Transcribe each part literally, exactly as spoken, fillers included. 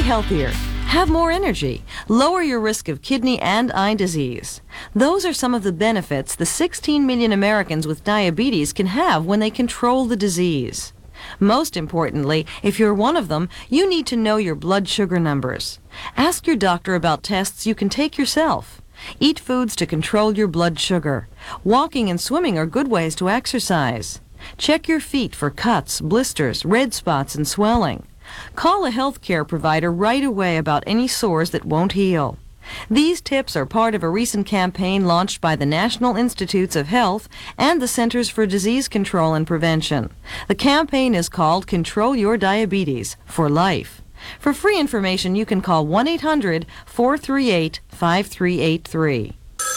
healthier, have more energy, lower your risk of kidney and eye disease. Those are some of the benefits the sixteen million Americans with diabetes can have when they control the disease. Most importantly, if you're one of them, you need to know your blood sugar numbers. Ask your doctor about tests you can take yourself. Eat foods to control your blood sugar. Walking and swimming are good ways to exercise. Check your feet for cuts, blisters, red spots, and swelling. Call a healthcare provider right away about any sores that won't heal. These tips are part of a recent campaign launched by the National Institutes of Health and the Centers for Disease Control and Prevention. The campaign is called Control Your Diabetes for Life. For free information, you can call one eight hundred, four three eight, five three eight three.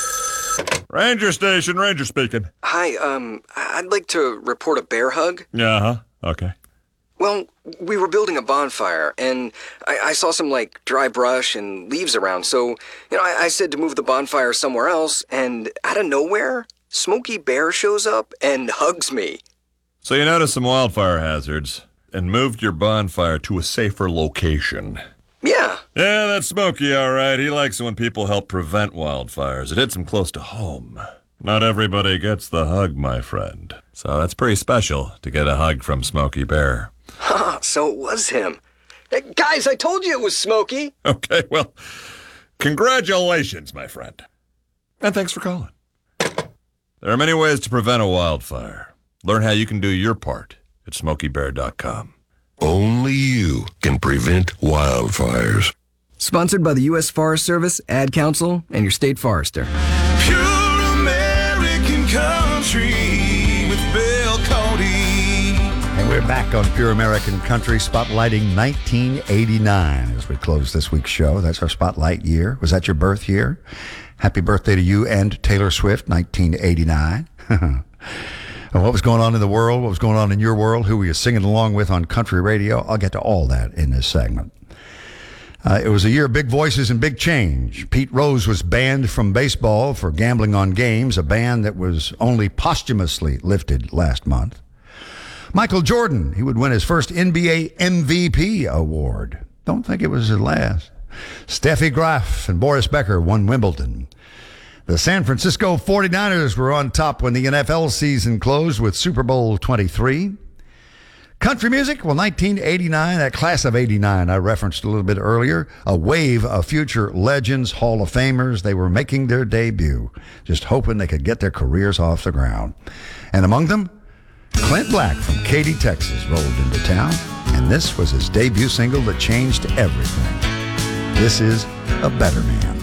Ranger Station, Ranger speaking. Hi, um, I'd like to report a bear hug. Uh-huh, okay. Well, we were building a bonfire, and I, I saw some, like, dry brush and leaves around, so, you know, I, I said to move the bonfire somewhere else, and out of nowhere, Smokey Bear shows up and hugs me. So you noticed some wildfire hazards and moved your bonfire to a safer location. Yeah. Yeah, that's Smokey, all right. He likes it when people help prevent wildfires. It hits him close to home. Not everybody gets the hug, my friend. So that's pretty special to get a hug from Smokey Bear. Huh, so it was him. Hey, guys, I told you it was Smokey. Okay, well, congratulations, my friend. And thanks for calling. There are many ways to prevent a wildfire. Learn how you can do your part at smokey bear dot com. Only you can prevent wildfires. Sponsored by the U S Forest Service, Ad Council, and your state forester. Pure American country with Bill Cody. And we're back on Pure American Country, spotlighting nineteen eighty-nine as we close this week's show. That's our spotlight year. Was that your birth year? Happy birthday to you and Taylor Swift, nineteen eighty-nine. And what was going on in the world? What was going on in your world? Who were you singing along with on country radio? I'll get to all that in this segment. Uh, it was a year of big voices and big change. Pete Rose was banned from baseball for gambling on games, a ban that was only posthumously lifted last month. Michael Jordan, he would win his first N B A M V P award. Don't think it was his last. Steffi Graf and Boris Becker won Wimbledon. The San Francisco forty-niners were on top when the N F L season closed with Super Bowl twenty-three. Country music, well, nineteen eighty-nine, that class of eighty-nine I referenced a little bit earlier, a wave of future legends, Hall of Famers. They were making their debut, just hoping they could get their careers off the ground. And among them, Clint Black from Katy, Texas, rolled into town, and this was his debut single that changed everything. This is A Better Man.